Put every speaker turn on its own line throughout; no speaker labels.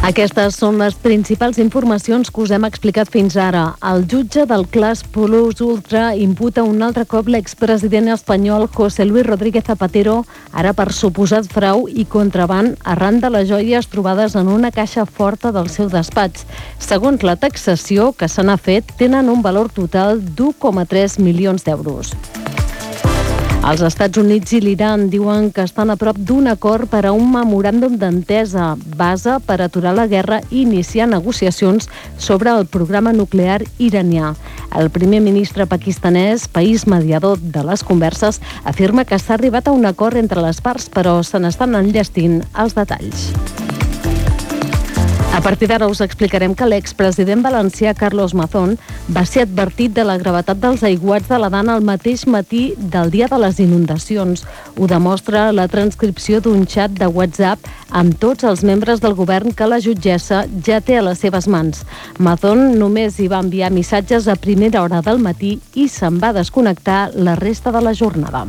Aquestes són les principals informacions que us hem explicat fins ara. El jutge del cas Plus Ultra imputa un altre cop l'expresident espanyol José Luis Rodríguez Zapatero, ara per suposat frau i contraban arran de les joies trobades en una caixa forta del seu despatx. Segons la taxació que se n'ha fet, tenen un valor total d'1,3 milions d'euros. Els Estats Units i l'Iran diuen que estan a prop d'un acord per a un memoràndum d'entesa, base per aturar la guerra i iniciar negociacions sobre el programa nuclear iranià. El primer ministre pakistanès, país mediador de les converses, afirma que s'ha arribat a un acord entre les parts, però se n'estan enllestint els detalls. A partir d'ara us explicarem que l'expresident valencià Carlos Mazón va ser advertit de la gravetat dels aiguats de la Dana el mateix matí del dia de les inundacions. Ho demostra la transcripció d'un xat de WhatsApp amb tots els membres del govern que la jutgessa ja té a les seves mans. Mazón només hi va enviar missatges a primera hora del matí i se'n va desconnectar la resta de la jornada.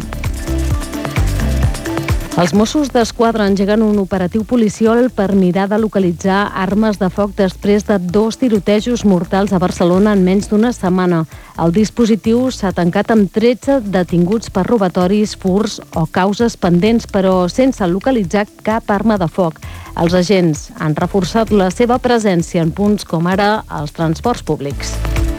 Els Mossos d'Esquadra engeguen un operatiu policial per mirar de localitzar armes de foc després de 2 tirotejos mortals a Barcelona en menys d'una setmana. El dispositiu s'ha tancat amb 13 detinguts per robatoris, furts o causes pendents, però sense localitzar cap arma de foc. Els agents han reforçat la seva presència en punts com ara els transports públics.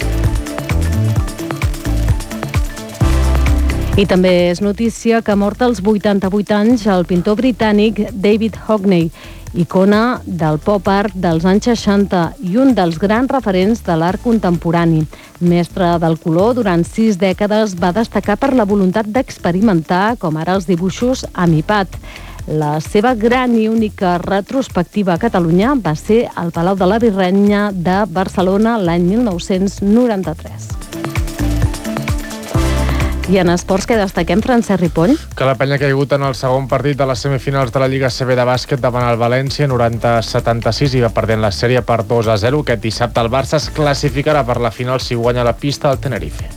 I també és notícia que ha mort als 88 anys el pintor britànic David Hockney, icona del pop art dels anys 60 i un dels grans referents de l'art contemporani. Mestre del color, durant 6 dècades va destacar per la voluntat d'experimentar, com ara els dibuixos amb iPad. La seva gran i única retrospectiva a Catalunya va ser al Palau de la Virreina de Barcelona l'any 1993. I en esports, que destaquem, Francesc Ripoll?
Que la Penya ha caigut en el segon partit de les semifinals de la Lliga CB de bàsquet davant el València, 90-76, i va perdent la sèrie per 2-0. Aquest dissabte el Barça es classificarà per la final si guanya la pista al Tenerife.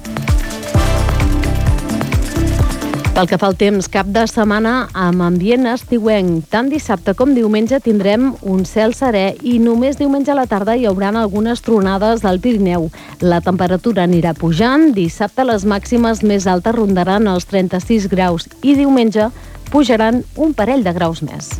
Pel que fa al temps, cap de setmana amb ambient estiuenc. Tant dissabte com diumenge tindrem un cel serè i només diumenge a la tarda hi haurà algunes tronades al Pirineu. La temperatura anirà pujant, dissabte les màximes més altes rondaran els 36 graus i diumenge pujaran un parell de graus més.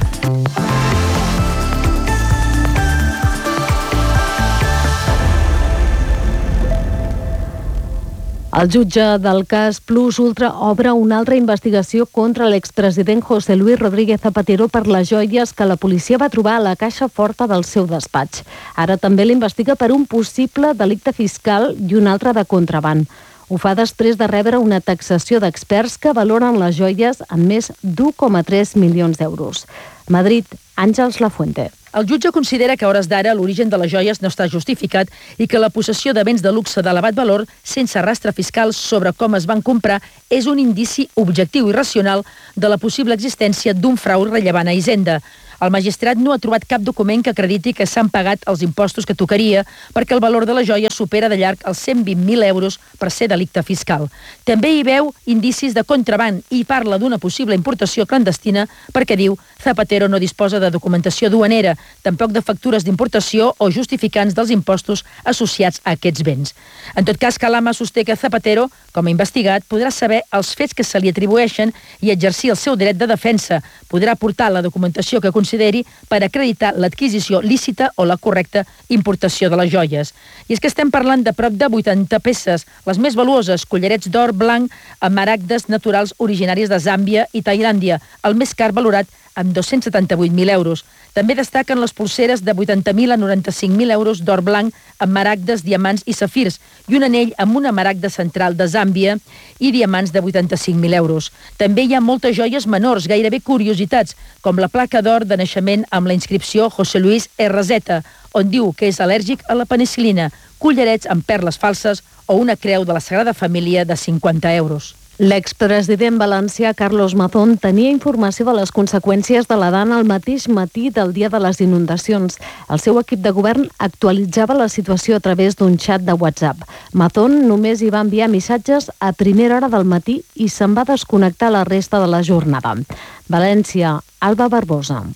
El jutge del cas Plus Ultra obre una altra investigació contra l'expresident José Luis Rodríguez Zapatero per les joies que la policia va trobar a la caixa forta del seu despatx. Ara també l'investiga per un possible delicte fiscal i un altre de contraban. Ho fa després de rebre una taxació d'experts que valoren les joies en més d'1,3 milions d'euros. Madrid, Àngels Lafuente.
El jutge considera que a hores d'ara l'origen de les joies no està justificat i que la possessió de béns de luxe d'elevat valor sense rastre fiscal sobre com es van comprar és un indici objectiu i racional de la possible existència d'un frau rellevant a Hisenda. El magistrat no ha trobat cap document que acrediti que s'han pagat els impostos que tocaria perquè el valor de la joia supera de llarg els 120.000 euros per ser delicte fiscal. També hi veu indicis de contraban i parla d'una possible importació clandestina perquè diu Zapatero no disposa de documentació duanera, tampoc de factures d'importació o justificants dels impostos associats a aquests béns. En tot cas, Calama sosté que Zapatero, com a investigat, podrà saber els fets que se li atribueixen i exercir el seu dret de defensa. Podrà aportar la documentació que consideri per acreditar l'adquisició lícita o la correcta importació de les joies. I és que estem parlant de prop de 80 peces, les més valuoses, collarets d'or blanc amb maragdes naturals originaris de Zàmbia i Tailàndia, el més car valorat amb 278.000 euros. També destaquen les polseres de 80.000 a 95.000 euros d'or blanc amb maragdes, diamants i safirs i un anell amb una maragda central de Zàmbia i diamants de 85.000 euros. També hi ha moltes joies menors, gairebé curiositats, com la placa d'or de naixement amb la inscripció José Luis RZ, on diu que és al·lèrgic a la penicil·lina, collarets amb perles falses o una creu de la Sagrada Família de 50 euros.
L'expresident valencià Carlos Mazón tenia informació de les conseqüències de la Dana el mateix matí del dia de les inundacions. El seu equip de govern actualitzava la situació a través d'un xat de WhatsApp. Mazón només hi va enviar missatges a primera hora del matí i se'n va desconnectar la resta de la jornada. València, Alba Barbosa.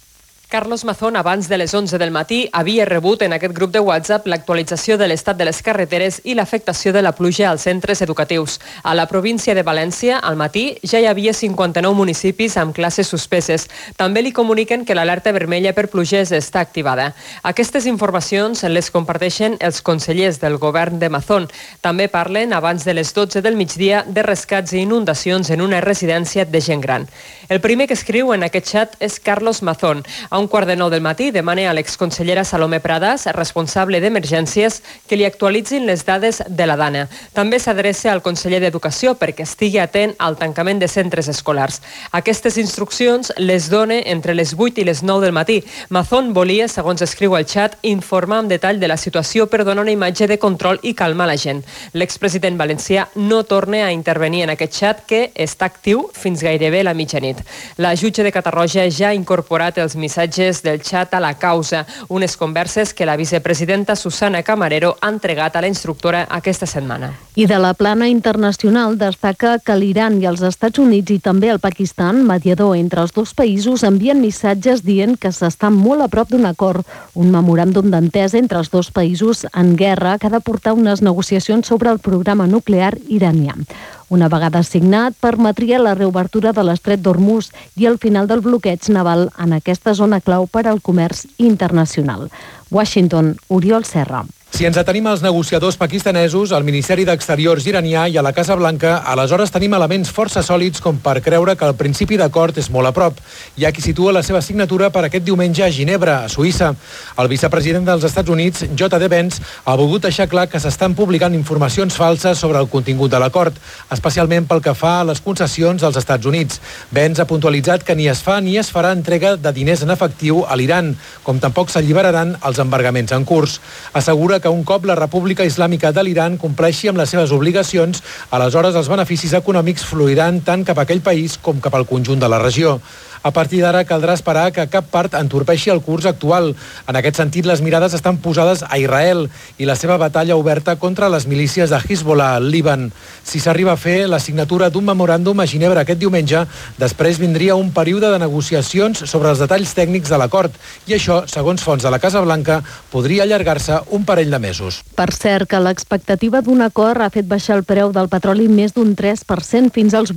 Carlos Mazón, abans de les 11 del matí, havia rebut en aquest grup de WhatsApp l'actualització de l'estat de les carreteres i l'afectació de la pluja als centres educatius. A la província de València, al matí, ja hi havia 59 municipis amb classes suspeses. També li comuniquen que l'alerta vermella per pluges està activada. Aquestes informacions les comparteixen els consellers del govern de Mazón. També parlen, abans de les 12 del migdia, de rescats i inundacions en una residència de gent gran. El primer que escriu en aquest xat és Carlos Mazón. A 1:45 del matí demana a l'exconsellera Salomé Pradas, responsable d'emergències, que li actualitzin les dades de la Dana. També s'adreça al conseller d'Educació perquè estigui atent al tancament de centres escolars. Aquestes instruccions les dona entre les 8 i les 9 del matí. Mazón volia, segons escriu al xat, informar amb detall de la situació per donar una imatge de control i calmar la gent. L'expresident valencià no torna a intervenir en aquest xat que està actiu fins gairebé la mitjanit. La jutge de Catarroja ja ha incorporat els missatges del xat a la causa, unes converses que la vicepresidenta Susana Camarero ha entregat a la instructora aquesta setmana.
I de la plana internacional destaca que l'Iran i els Estats Units i també el Pakistan, mediador entre els dos països, envien missatges dient que s'està molt a prop d'un acord, un memoràndum d'entesa entre els dos països en guerra que ha de portar unes negociacions sobre el programa nuclear iranià. Una vegada signat, permetria la reobertura de l'estret d'Hormuz i el final del bloqueig naval en aquesta zona clau per al comerç internacional. Washington, Oriol Serra.
Si ens atenim als negociadors pakistanesos, al Ministeri d'Exteriors iranià i a la Casa Blanca, aleshores tenim elements força sòlids com per creure que el principi d'acord és molt a prop. Hi ha qui situa la seva signatura per aquest diumenge a Ginebra, a Suïssa. El vicepresident dels Estats Units, J.D. Vance, ha volgut deixar clar que s'estan publicant informacions falses sobre el contingut de l'acord, especialment pel que fa a les concessions dels Estats Units. Vance ha puntualitzat que ni es fa ni es farà entrega de diners en efectiu a l'Iran, com tampoc s'alliberaran els embargaments en curs. Assegura que un cop la República Islàmica de l'Iran compleixi amb les seves obligacions, aleshores els beneficis econòmics fluiran tant cap a aquell país com cap al conjunt de la regió. A partir d'ara caldrà esperar que cap part entorpeixi el curs actual. En aquest sentit, les mirades estan posades a Israel i la seva batalla oberta contra les milícies de Hezbollah al Líban. Si s'arriba a fer la signatura d'un memoràndum a Ginebra aquest diumenge, després vindria un període de negociacions sobre els detalls tècnics de l'acord i això, segons fonts de la Casa Blanca, podria allargar-se un parell de mesos.
Per cert, que l'expectativa d'un acord ha fet baixar el preu del petroli més d'un 3% fins als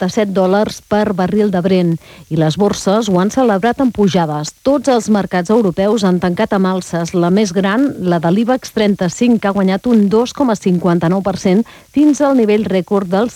$87 per barril de Brent i les borses ho han celebrat en pujades. Tots els mercats europeus han tancat amb alces. La més gran, la de l'IBEX 35, que ha guanyat un 2,59% fins al nivell rècord dels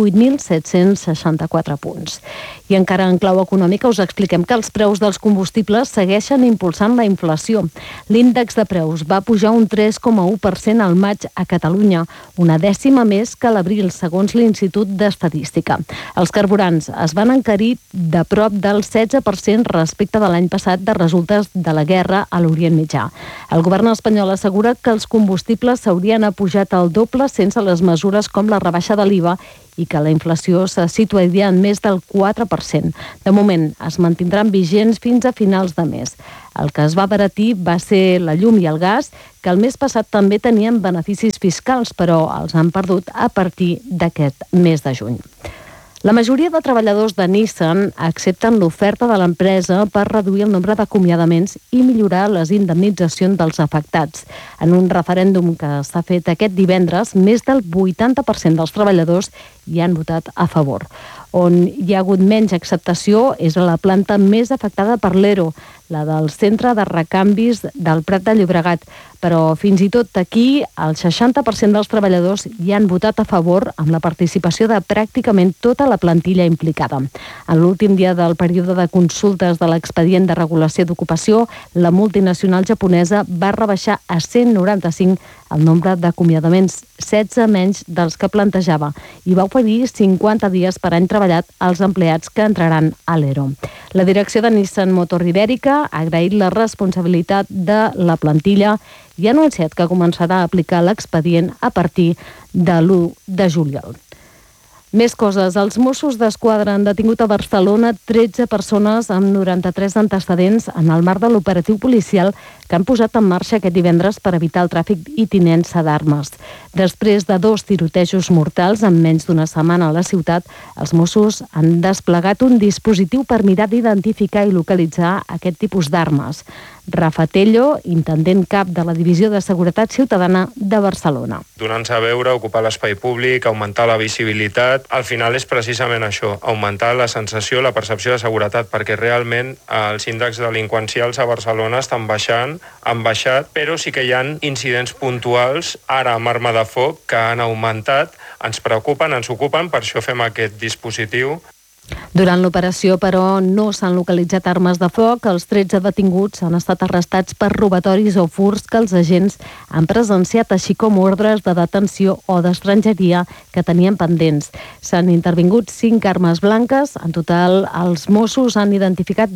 18.764 punts. I encara en clau econòmica us expliquem que els preus dels combustibles segueixen impulsant la inflació. L'índex de preus va pujar un 3,1% al maig a Catalunya, una dècima més que l'abril, segons l'Institut d'Estadística. Els carburants es van encarir de prop del 16% respecte de l'any passat de resultes de la guerra a l'Orient Mitjà. El govern espanyol assegura que els combustibles s'haurien apujat al doble sense les mesures com la rebaixa de l'IVA i que la inflació se situaria en més del 4%. De moment, es mantindran vigents fins a finals de mes. El que es va abaratir va ser la llum i el gas, que el mes passat també tenien beneficis fiscals, però els han perdut a partir d'aquest mes de juny. La majoria de treballadors de Nissan accepten l'oferta de l'empresa per reduir el nombre d'acomiadaments i millorar les indemnitzacions dels afectats. En un referèndum que s'ha fet aquest divendres, més del 80% dels treballadors hi han votat a favor. On hi ha hagut menys acceptació és a la planta més afectada per l'ERO, la del centre de recanvis del Prat de Llobregat. Però fins i tot aquí el 60% dels treballadors hi han votat a favor amb la participació de pràcticament tota la plantilla implicada. En l'últim dia del període de consultes de l'expedient de regulació d'ocupació, la multinacional japonesa va rebaixar a 195 el nombre d'acomiadaments, 16 menys dels que plantejava, i va oferir 50 dies per any treballat als empleats que entraran a l'ERO. La direcció de Nissan Motor Ibèrica ha agraït la responsabilitat de la plantilla i ha anunciat que començarà a aplicar l'expedient a partir de l'1 de juliol. Més coses. Els Mossos d'Esquadra han detingut a Barcelona 13 persones amb 93 antecedents en el marc de l'operatiu policial que han posat en marxa aquest divendres per evitar el tràfic i tinença d'armes. Després de 2 tirotejos mortals en menys d'una setmana a la ciutat, els Mossos han desplegat un dispositiu per mirar d'identificar i localitzar aquest tipus d'armes. Rafa Tello, intendent cap de la Divisió de Seguretat Ciutadana de Barcelona.
Donant-se a veure, ocupar l'espai públic, augmentar la visibilitat, al final és precisament això, augmentar la sensació, la percepció de seguretat, perquè realment els índexs delinqüencials a Barcelona estan baixant, han baixat, però sí que hi ha incidents puntuals, ara amb arma de foc, que han augmentat, ens preocupen, ens ocupen, per això fem aquest dispositiu.
Durant l'operació, però, no s'han localitzat armes de foc. Els 13 detinguts han estat arrestats per robatoris o furts que els agents han presenciat, així com ordres de detenció o d'estrangeria que tenien pendents. S'han intervingut 5 armes blanques. En total, els Mossos han identificat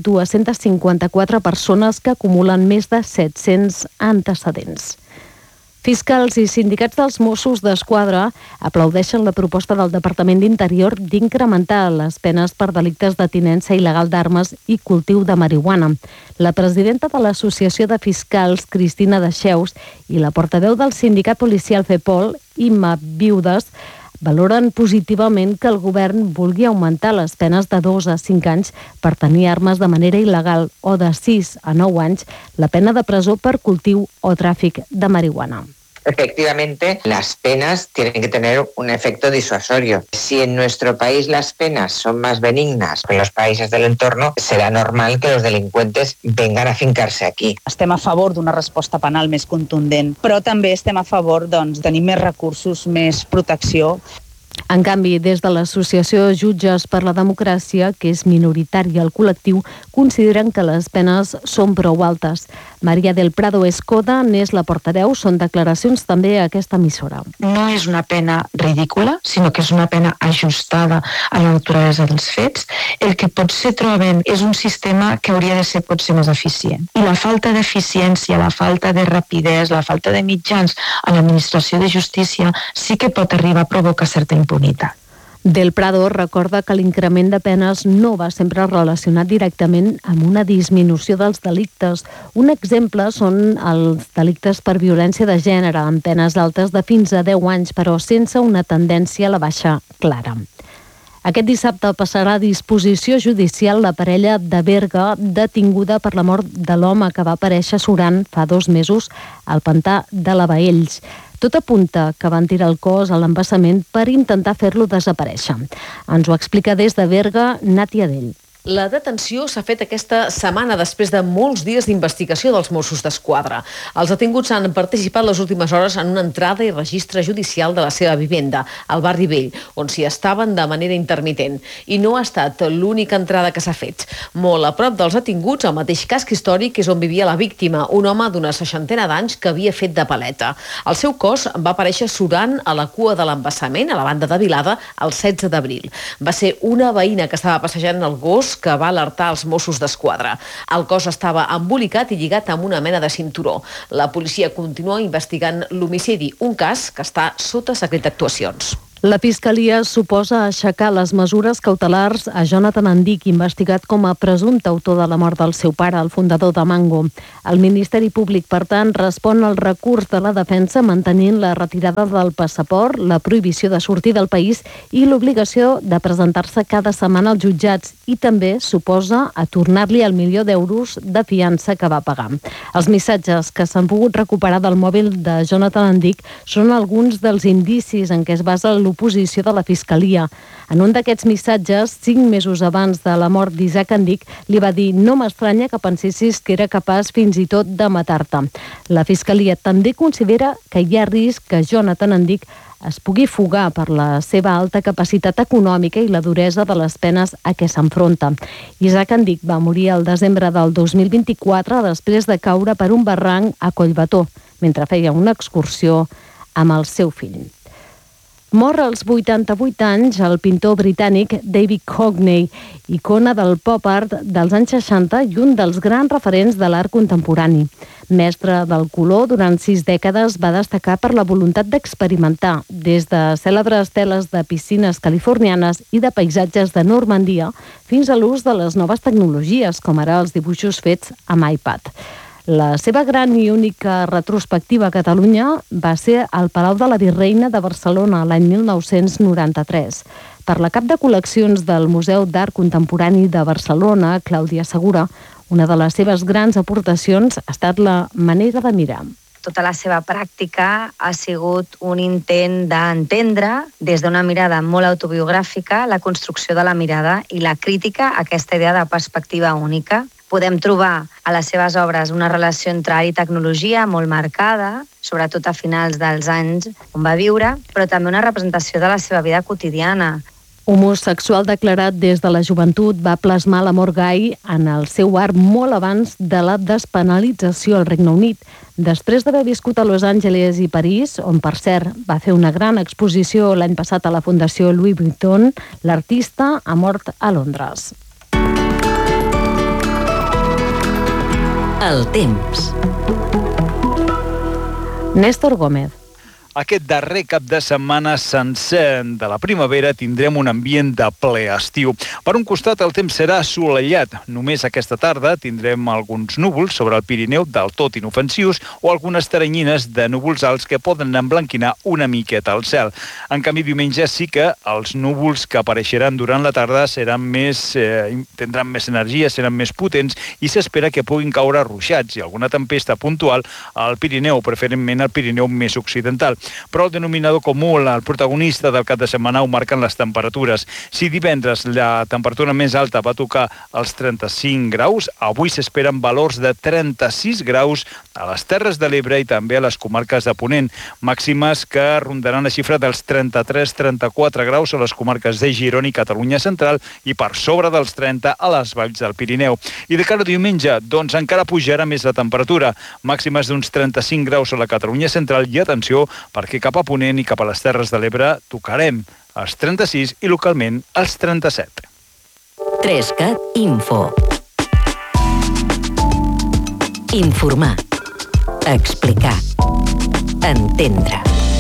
254 persones que acumulen més de 700 antecedents. Fiscals i sindicats dels Mossos d'Esquadra aplaudeixen la proposta del Departament d'Interior d'incrementar les penes per delictes de tinença il·legal d'armes i cultiu de marihuana. La presidenta de l'Associació de Fiscals, Cristina Dexeus, i la portaveu del sindicat policial FEPOL, Imma Viudes, valoren positivament que el govern vulgui augmentar les penes de 2 a 5 anys per tenir armes de manera il·legal o de 6 a 9 anys la pena de presó per cultiu o tràfic de marihuana.
Efectivamente, las penas tienen que tener un efecto disuasorio. Si en nuestro país las penas son más benignas que en los países del entorno, será normal que los delincuentes vengan a fincarse aquí.
Estem a favor d'una resposta penal més contundent, però també estem a favor de tenir més recursos, més protecció.
En canvi, des de l'Associació Jutges per la Democràcia, que és minoritària al col·lectiu, consideren que les penes són prou altes. Maria del Prado Escoda n'és la portaveu, són declaracions també a aquesta emissora.
No és una pena ridícula, sinó que és una pena ajustada a la naturalesa dels fets. El que potser trobem és un sistema que hauria de ser potser més eficient. I la falta d'eficiència, la falta de rapidesa, la falta de mitjans a l'administració de justícia sí que pot arribar a provocar certa impunitat.
Del Prado recorda que l'increment de penes no va sempre relacionat directament amb una disminució dels delictes. Un exemple són els delictes per violència de gènere, amb penes altes de fins a 10 anys, però sense una tendència a la baixa clara. Aquest dissabte passarà a disposició judicial la parella de Berga detinguda per la mort de l'home que va aparèixer surant fa 2 mesos al pantà de la Baells. Tot apunta que van tirar el cos a l'embassament per intentar fer-lo desaparèixer. Ens ho explica des de Berga, Nàtia Dell.
La detenció s'ha fet aquesta setmana després de molts dies d'investigació dels Mossos d'Esquadra. Els detinguts han participat les últimes hores en una entrada i registre judicial de la seva vivenda, al barri Vell, on s'hi estaven de manera intermitent. I no ha estat l'única entrada que s'ha fet. Molt a prop dels detinguts, el mateix casc històric és on vivia la víctima, un home d'una 60 d'anys que havia fet de paleta. El seu cos va aparèixer surant a la cua de l'embassament, a la banda de Vilada, el 16 d'abril. Va ser una veïna que estava passejant el gos que va alertar els Mossos d'Esquadra. El cos estava embolicat i lligat amb una mena de cinturó. La policia continua investigant l'homicidi, un cas que està sota secret d'actuacions.
La Fiscalia suposa aixecar les mesures cautelars a Jonathan Andic, investigat com a presumpte autor de la mort del seu pare, el fundador de Mango. El Ministeri Públic, per tant, respon al recurs de la defensa mantenint la retirada del passaport, la prohibició de sortir del país i l'obligació de presentar-se cada setmana als jutjats, i també suposa a tornar-li el milió d'euros de fiança que va pagar. Els missatges que s'han pogut recuperar del mòbil de Jonathan Andic són alguns dels indicis en què es basa l'oposició de la Fiscalia. En un d'aquests missatges, 5 mesos abans de la mort d'Isaac Andic, li va dir: no m'estranya que pensessis que era capaç fins i tot de matar-te. La Fiscalia també considera que hi ha risc que Jonathan Andic es pugui fugar per la seva alta capacitat econòmica i la duresa de les penes a què s'enfronta. Isaac Andic va morir el desembre del 2024 després de caure per un barranc a Collbató, mentre feia una excursió amb el seu fill. Mor als 88 anys el pintor britànic David Hockney, icona del pop art dels anys 60 i un dels grans referents de l'art contemporani. Mestre del color, durant 6 dècades va destacar per la voluntat d'experimentar, des de cèlebres teles de piscines californianes i de paisatges de Normandia fins a l'ús de les noves tecnologies, com ara els dibuixos fets amb iPad. La seva gran i única retrospectiva a Catalunya va ser al Palau de la Virreina de Barcelona l'any 1993. Per la cap de col·leccions del Museu d'Art Contemporani de Barcelona, Clàudia Segura, una de les seves grans aportacions ha estat la manera de mirar.
Tota la seva pràctica ha sigut un intent d'entendre des d'una mirada molt autobiogràfica la construcció de la mirada i la crítica a aquesta idea de perspectiva única. Podem trobar a les seves obres una relació entre art i tecnologia molt marcada, sobretot a finals dels anys on va viure, però també una representació de la seva vida quotidiana.
Homosexual declarat des de la joventut, va plasmar l'amor gai en el seu art molt abans de la despenalització al Regne Unit. Després d'haver viscut a Los Angeles i París, on per cert va fer una gran exposició l'any passat a la Fundació Louis Vuitton, l'artista ha mort a Londres.
El temps.
Néstor Gómez.
Aquest darrer cap de setmana sencer de la primavera tindrem un ambient de ple estiu. Per un costat, el temps serà assolellat. Només aquesta tarda tindrem alguns núvols sobre el Pirineu del tot inofensius o algunes teranyines de núvols alts que poden emblanquinar una miqueta el cel. En canvi, diumenge sí que els núvols que apareixeran durant la tarda tindran més energia, seran més potents i s'espera que puguin caure ruixats i alguna tempesta puntual al Pirineu, preferentment al Pirineu més occidental. Però el denominador comú, el protagonista del cap de setmana, ho marquen les temperatures. Si divendres la temperatura més alta va tocar els 35 graus, avui s'esperen valors de 36 graus a les Terres de l'Ebre i també a les comarques de Ponent. Màximes que rondaran la xifra dels 33-34 graus a les comarques de Girona i Catalunya Central i per sobre dels 30 a les valls del Pirineu. I de cara a diumenge, doncs encara pujarà més la temperatura. Màximes d'uns 35 graus a la Catalunya Central i atenció, perquè cap a Ponent i cap a les Terres de l'Ebre tocarem els 36 i localment els 37.
3CAT Info. Informar. Explicar. Entendre.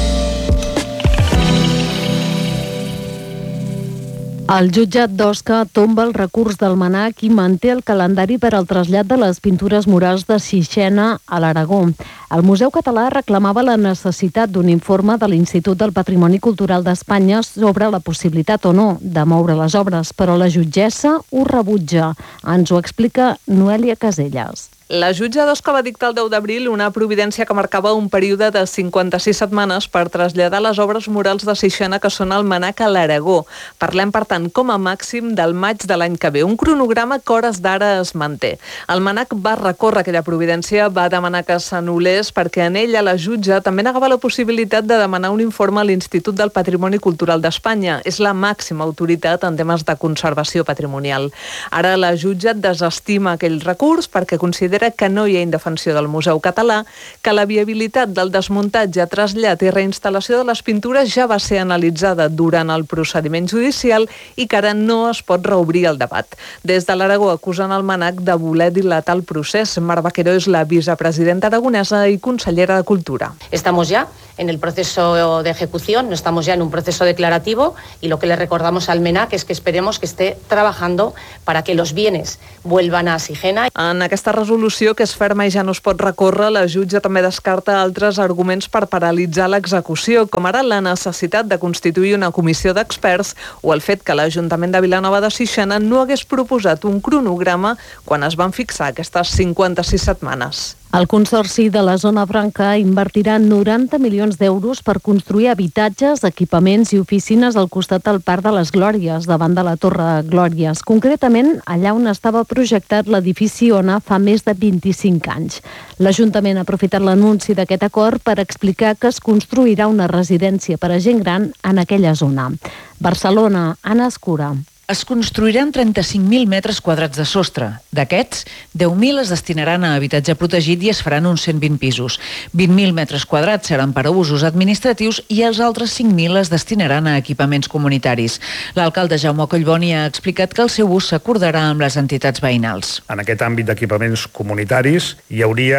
El jutjat d'Osca tomba el recurs del MNAC i manté el calendari per al trasllat de les pintures murals de Sixena a l'Aragó. El Museu Català reclamava la necessitat d'un informe de l'Institut del Patrimoni Cultural d'Espanya sobre la possibilitat o no de moure les obres, però la jutgessa ho rebutja. Ens ho explica Noelia Caselles.
La jutge d'Osca va dictar el 10 d'abril una providència que marcava un període de 56 setmanes per traslladar les obres murals de Sixena que són al MNAC a l'Aragó. Parlem, per tant, com a màxim del maig de l'any que ve. Un cronograma que hores d'ara es manté. El MNAC va recórrer aquella providència, va demanar que s'anul·lés perquè en ella la jutge també negava la possibilitat de demanar un informe a l'Institut del Patrimoni Cultural d'Espanya. És la màxima autoritat en temes de conservació patrimonial. Ara la jutge desestima aquell recurs perquè considera que no hi ha indefensió del Museu Català, que la viabilitat del desmuntatge, trasllat i reinstal·lació de les pintures ja va ser analitzada durant el procediment judicial i que ara no es pot reobrir el debat. Des de l'Aragó acusen el MNAC de voler dilatar el procés. Mar Vaquero és la vicepresidenta aragonesa i consellera de Cultura.
Estamos ya en el proceso de ejecución, no estamos ya en un proceso declarativo y lo que le recordamos al MNAC es que esperemos que esté trabajando para que los bienes vuelvan a Sixena.
En aquesta resolució, que és ferma i ja no es pot recórrer, la jutge també descarta altres arguments per paralitzar l'execució, com ara la necessitat de constituir una comissió d'experts o el fet que l'Ajuntament de Vilanova de Sixena no hagués proposat un cronograma quan es van fixar aquestes 56 setmanes.
El Consorci de la Zona Franca invertirà 90 milions d'euros per construir habitatges, equipaments i oficines al costat del Parc de les Glòries, davant de la Torre Glòries, concretament allà on estava projectat l'edifici ONA fa més de 25 anys. L'Ajuntament ha aprofitat l'anunci d'aquest acord per explicar que es construirà una residència per a gent gran en aquella zona. Barcelona, Anna Escura.
Es construiran 35.000 metres quadrats de sostre. D'aquests, 10.000 es destinaran a habitatge protegit i es faran uns 120 pisos. 20.000 metres quadrats seran per a usos administratius i els altres 5.000 es destinaran a equipaments comunitaris. L'alcalde Jaume Collboni ha explicat que el seu ús s'acordarà amb les entitats veïnals.
En aquest àmbit d'equipaments comunitaris hi hauria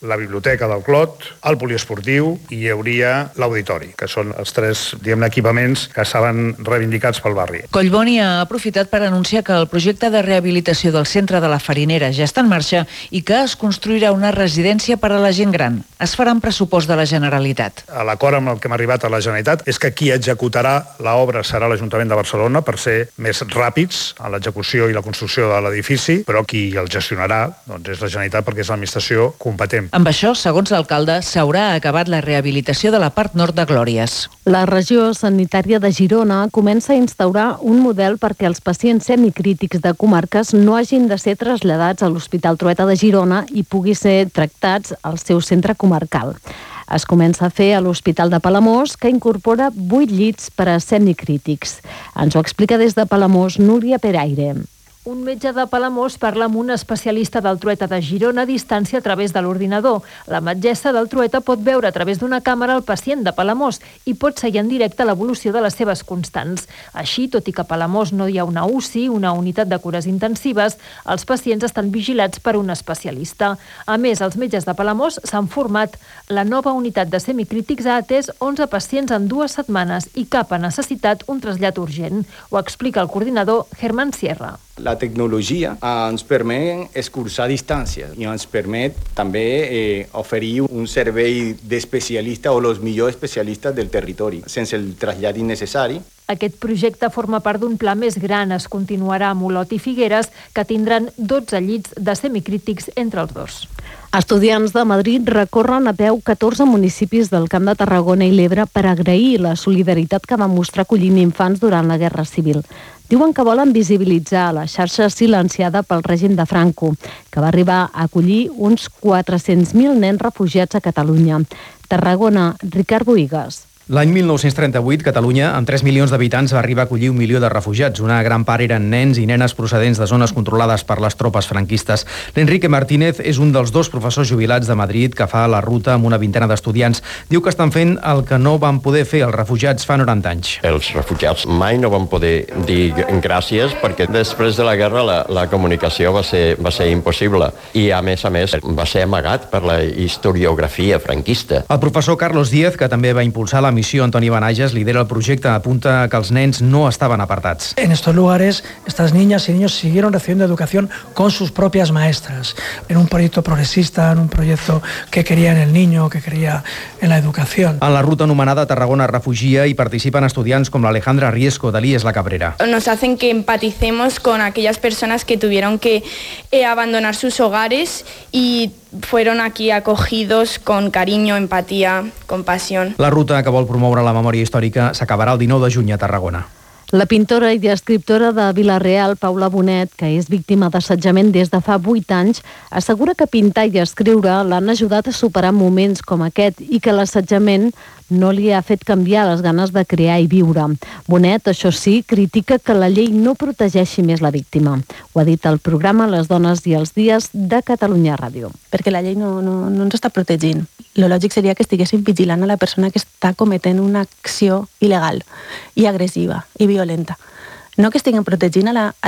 la biblioteca del Clot, el poliesportiu i hi hauria l'auditori, que són els tres, diguem-ne, equipaments que estaven reivindicats pel barri.
Collboni ha aprofitat per anunciar que el projecte de rehabilitació del centre de la Farinera ja està en marxa i que es construirà una residència per a la gent gran. Es farà amb pressupost de la Generalitat.
L'acord amb el que hem arribat a la Generalitat és que qui executarà l'obra serà l'Ajuntament de Barcelona per ser més ràpids en l'execució i la construcció de l'edifici, però qui el gestionarà doncs és la Generalitat perquè és l'administració competent.
Amb això, segons l'alcalde, s'haurà acabat la rehabilitació de la part nord de Glòries.
La regió sanitària de Girona comença a instaurar un model perquè els pacients semicrítics de comarques no hagin de ser traslladats a l'Hospital Trueta de Girona i pugui ser tractats al seu centre comarcal. Es comença a fer a l'Hospital de Palamós, que incorpora 8 llits per a semicrítics. Ens ho explica des de Palamós Núria Peraire.
Un metge de Palamós parla amb un especialista del Trueta de Girona a distància a través de l'ordinador. La metgessa del Trueta pot veure a través d'una càmera el pacient de Palamós i pot seguir en directe l'evolució de les seves constants. Així, tot i que a Palamós no hi ha una UCI, una unitat de cures intensives, els pacients estan vigilats per un especialista. A més, els metges de Palamós s'han format. La nova unitat de semicrítics ha atès 11 pacients en 2 setmanes i cap ha necessitat un trasllat urgent. Ho explica el coordinador Germán Sierra.
La tecnologia ens permet escurçar distàncies i ens permet també oferir un servei d'especialista o els millors especialistes del territori, sense el trasllat innecessari.
Aquest projecte forma part d'un pla més gran. Es continuarà amb Olot i Figueres, que tindran 12 llits de semicrítics entre els dos.
Estudiants de Madrid recorren a peu 14 municipis del Camp de Tarragona i l'Ebre per agrair la solidaritat que va mostrar acollint infants durant la Guerra Civil. Diuen que volen visibilitzar la xarxa silenciada pel règim de Franco, que va arribar a acollir uns 400.000 nens refugiats a Catalunya. Tarragona, Ricard Bohigas.
L'any 1938, Catalunya, amb 3 milions d'habitants, va arribar a acollir 1 milió de refugiats. Una gran part eren nens i nenes procedents de zones controlades per les tropes franquistes. L'Enrique Martínez és un dels 2 professors jubilats de Madrid que fa la ruta amb una vintena d'estudiants. Diu que estan fent el que no van poder fer els refugiats fa 90 anys.
Els refugiats mai no van poder dir gràcies perquè després de la guerra la comunicació va ser impossible i a més va ser amagat per la historiografia franquista.
El professor Carlos Díaz, que també va impulsar la missió Antoni Benages, lidera el projecte, apunta que els nens no estaven apartats.
En estos lugares, estas niñas y niños siguieron recibiendo educación con sus propias maestras, en un proyecto progresista, en un proyecto que creía en el niño, que creía en la educación.
En la ruta anomenada Tarragona Refugia hi participen estudiants com l'Alejandra Riesco, d'Elies la Cabrera.
Nos hacen que empaticemos con aquellas personas que tuvieron que abandonar sus hogares y fueron aquí acogidos con cariño, empatía, compasión.
La ruta que vol promoure la memòria històrica s'acabarà el 19 de juny a Tarragona.
La pintora i escriptora de Vila-real, Paula Bonet, que és víctima d'assetjament des de fa 8 anys, assegura que pintar i escriure l'han ajudat a superar moments com aquest i que l'assetjament no li ha fet canviar les ganes de crear i viure. Bonet, això sí, critica que la llei no protegeixi més la víctima. Ho ha dit al programa Les dones i els dies de Catalunya Ràdio.
Perquè la llei no ens està protegint. Lo lògic seria que estiguéssim vigilant a la persona que està cometent una acció il·legal i agressiva i violenta. No que estiguem protegint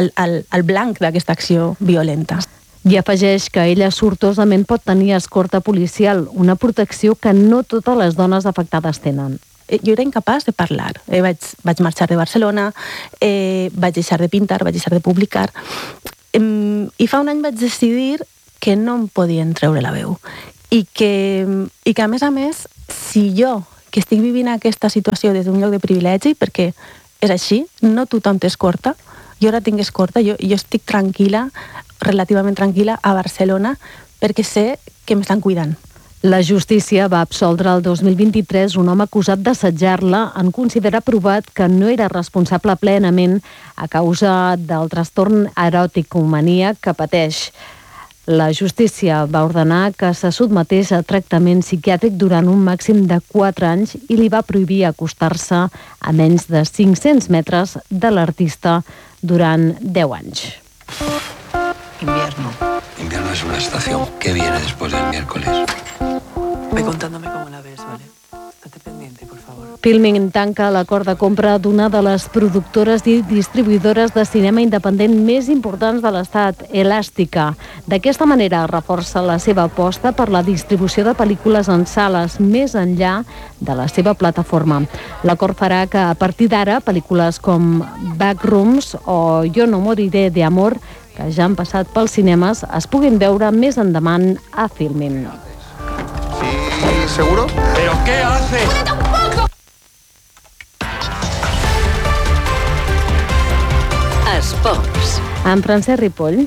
al blanc d'aquesta acció violenta.
I afegeix que ella sortosament pot tenir escorta policial, una protecció que no totes les dones afectades tenen.
Jo era incapaç de parlar. Vaig marxar de Barcelona, vaig deixar de pintar, vaig deixar de publicar. I fa un any vaig decidir que no em podien treure la veu. I que a més, si jo, que estic vivint aquesta situació des d'un lloc de privilegi, perquè és així, no tothom té escorta, jo ara tinc escorta, jo estic tranquil·la, relativament tranquil·la a Barcelona perquè sé que m'estan cuidant.
La justícia va absoldre el 2023 un home acusat d'assetjar-la en considerar provat que no era responsable plenament a causa del trastorn eròtic-maníac que pateix. La justícia va ordenar que se sotmetés a tractament psiquiàtric durant un màxim de 4 anys i li va prohibir acostar-se a menys de 500 metres de l'artista durant 10 anys.
Invierno. Invierno es una estación. ¿Qué viene después del miércoles? Ve contándome cómo la ves, ¿vale? Estate pendiente, por favor.
Filmin tanca l'acord de compra d'una de les productores i distribuïdores de cinema independent més importants de l'Estat, Elàstica. D'aquesta manera reforça la seva aposta per la distribució de pel·lícules en sales més enllà de la seva plataforma. L'acord farà que a partir d'ara pel·lícules com Backrooms o Yo no moriré de amor, que ja han passat pels cinemes, es puguin veure més endavant a Filmin.
Sí, ¿seguro? ¿Pero qué hace?
Esports.
En Francesc Ripoll.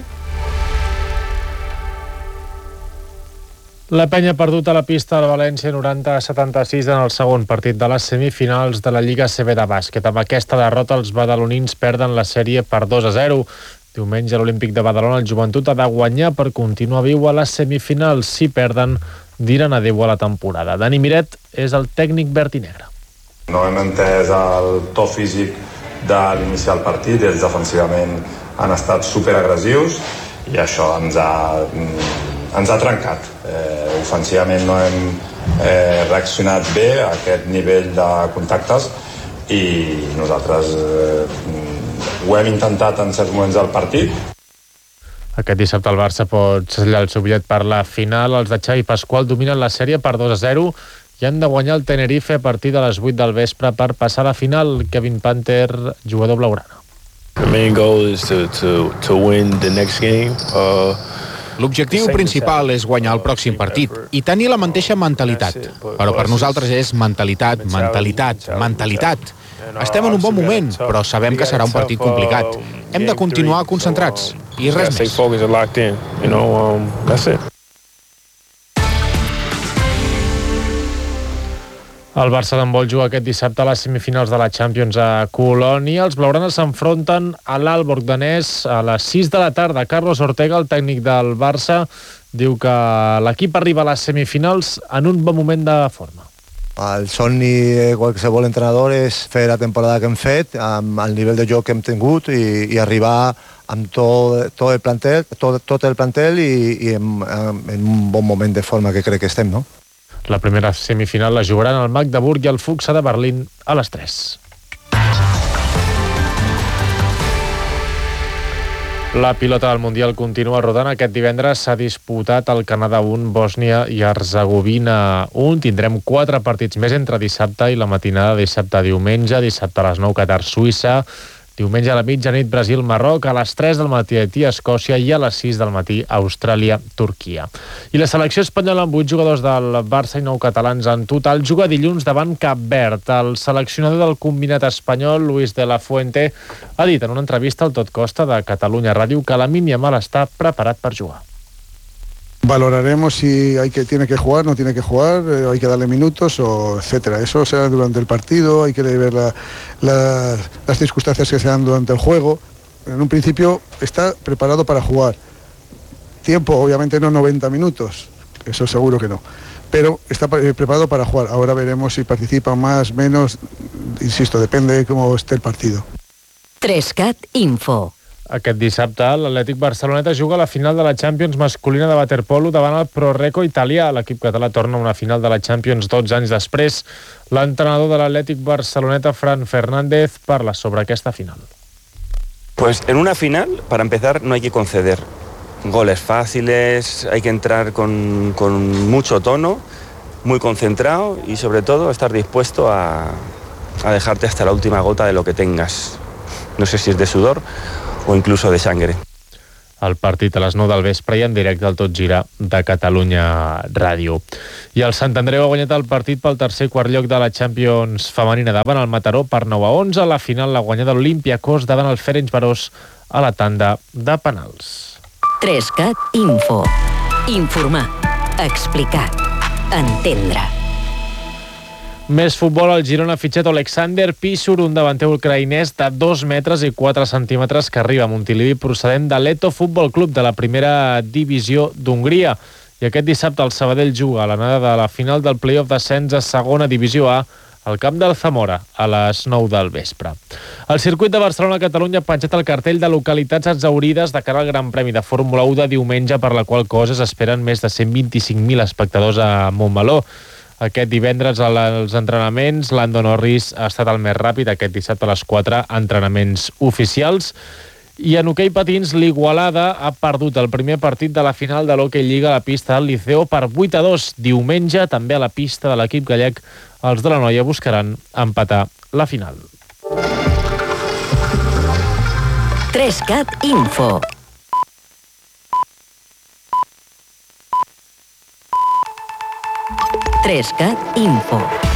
La penya ha perdut a la pista del València 90-76 en el segon partit de les semifinals de la Lliga CB de bàsquet. Amb aquesta derrota els badalonins perden la sèrie per 2-0. Diumenge a l'Olímpic de Badalona el Joventut ha de guanyar per continuar viu a les semifinals. Si perden, diran adéu a la temporada. Dani Miret és el tècnic verd i negre.
No hem entès el to físic de l'iniciar el partit, ells defensivament han estat superagressius i això ens ha trencat. Ofensivament no hem reaccionat bé a aquest nivell de contactes i nosaltres ho hem intentat en certs moments del partit.
Aquest dissabte el Barça pot sellar el seu bitllet per la final. Els de Xavi Pasqual dominen la sèrie per 2-0 i han de guanyar el Tenerife a partir de les 8 del vespre per passar a la final. Kevin Panther, jugador blaugrana.
L'objectiu principal és guanyar el pròxim partit i tenir la mateixa mentalitat. Però per nosaltres és mentalitat. Estem en un bon moment, però sabem que serà un partit complicat. Hem de continuar concentrats i res més.
El Barça d'handbol juga aquest dissabte a les semifinals de la Champions a Colònia. Els blaugranes s'enfronten a l'Aalborg danès a les 6 de la tarda. Carlos Ortega, el tècnic del Barça, diu que l'equip arriba a les semifinals en un bon moment de forma.
El somni de qualsevol entrenador és fer la temporada que hem fet, amb el nivell de joc que hem tingut i arribar amb tot el plantel i en un bon moment de forma que crec que estem, no?
La primera semifinal la jugaran el Magdeburg i el Fuxa de Berlín a les 3. La pilota del Mundial continua rodant. Aquest divendres s'ha disputat el Canadà 1, Bòsnia i Herzegovina 1. Tindrem 4 partits més entre dissabte i la matinada, dissabte a diumenge, dissabte a les 9 Qatar, Suïssa, diumenge a la mitjanit Brasil, Marroc, a les 3 del matí Haití, Escòcia i a les 6 del matí Austràlia, Turquia. I la selecció espanyola amb 8 jugadors del Barça i 9 catalans en total juga dilluns davant Cap Verd. El seleccionador del combinat espanyol, Luis de la Fuente, ha dit en una entrevista al Tot Costa de Catalunya Ràdio que Lamine Yamal està preparat per jugar.
Valoraremos si tiene que jugar, no tiene que jugar, hay que darle minutos, etcétera. Eso será durante el partido, hay que ver las circunstancias que se dan durante el juego. En un principio está preparado para jugar. Tiempo, obviamente no 90 minutos, eso seguro que no. Pero está preparado para jugar. Ahora veremos si participa más, menos, insisto, depende de cómo esté el partido.
3CAT Info.
Aquest dissabte, l'Atlètic Barceloneta juga a la final de la Champions masculina de waterpolo davant el Proreco italià. L'equip català torna a una final de la Champions 12 anys després. L'entrenador de l'Atlètic Barceloneta, Fran Fernández, parla sobre aquesta final.
Pues en una final, para empezar, no hay que conceder goles fáciles, hay que entrar con mucho tono, muy concentrado y sobre todo estar dispuesto a dejarte hasta la última gota de lo que tengas. No sé si es de sudor o incluso de sangre.
El partit a les 9 del vespre i en directe al Tot Gira de Catalunya Ràdio. I el Sant Andreu ha guanyat el partit pel tercer i quart lloc de la Champions femenina davant el Mataró per 9-11. A la final l'ha guanyat l'Olympiacos davant el Ferencváros a la tanda de penals.
3CAT Info. Informar. Explicar. Entendre.
Més futbol, el Girona ha fitxat Alexander Písur, un davanter ucraïnès de 2 metres i 4 centímetres que arriba a Montilivi procedent de l'Eto Futbol Club de la primera divisió d'Hongria. I aquest dissabte el Sabadell juga a l'anada de la final del play-off d'ascens a segona divisió A al camp del Zamora a les 9 del vespre. El circuit de Barcelona-Catalunya ha penjat el cartell de localitats exhaurides de cara al Gran Premi de Fórmula 1 de diumenge, per la qual cosa s'esperen més de 125.000 espectadors a Montmeló. Aquest divendres als entrenaments, Lando Norris ha estat el més ràpid aquest dissabte a les 4 entrenaments oficials. I en hoquei patins, l'Igualada ha perdut el primer partit de la final de l'Hockey Lliga a la pista del Liceo per 8-2. Diumenge, també a la pista de l'equip gallec, els de la Noia buscaran empatar la final.
3CAT Info. Info.